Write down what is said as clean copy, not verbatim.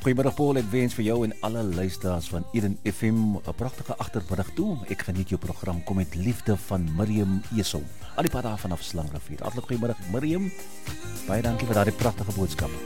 Goeiemiddag Paul, ek wens vir jou en alle luisteraars van Eden FM 'n pragtige agtermiddag toe. Ek geniet jou program Kom met Liefde van Miriam Esel. Al die pad daar vanaf Slangrivier. Hartlik goeiemiddag Miriam. Baie dankie vir daardie pragtige boodskap.